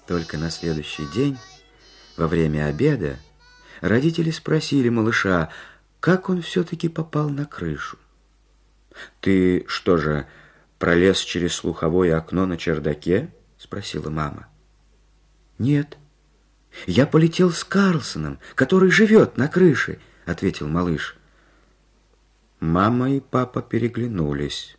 Только на следующий день, во время обеда, родители спросили малыша, как он все-таки попал на крышу. «Ты что же, пролез через слуховое окно на чердаке?» — спросила мама. «Нет, я полетел с Карлсоном, который живет на крыше», — ответил малыш. Мама и папа переглянулись.